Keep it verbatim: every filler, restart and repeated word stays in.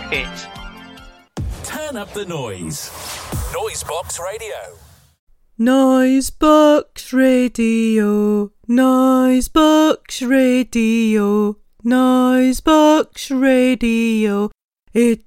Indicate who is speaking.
Speaker 1: hit.
Speaker 2: Turn up the noise. Noisebox Radio.
Speaker 3: Noisebox Radio, Noisebox Radio, Noisebox Radio. It's